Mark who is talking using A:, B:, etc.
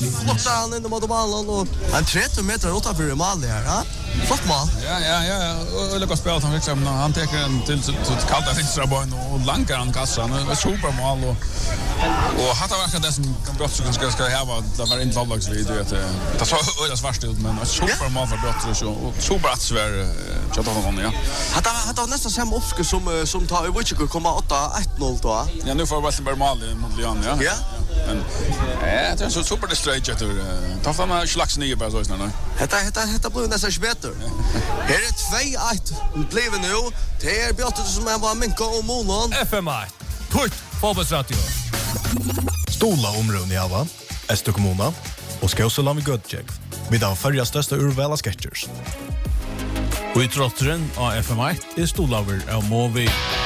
A: flottar han in mot målen och han 30 meter utanför mål där, ja. Flott mål.
B: Ja. Och Lucas spelar han liksom han tar en till kalta vänstra bön och lankar han kassan. Det är supermål och hade verkligen det som brott så ska ha det var inte vallagsvideo att det så öde svärst ut men supermål för brott och superattsvär chatta honom ja.
A: Hade nästan samma uppskott som tar i Witcher komma 8-1-0 då.
B: Ja, nu får Westerberg mål mot Lyon, ja.
A: Ja.
B: Men det är så super distraight att ta fram en slags nya bara så snart.
A: Detta blir nästan bättre. Här är 2-1 blev nu. Det är Björte som var minka och månen.
C: FM1. Put fotbollsradio.
D: Stola områden i Ava, Esto kommuna och Skåseland vid Götjägg. Vi har förra största urvala sketchers.
C: Och i trottren av FM1 är Stolaver av Movi.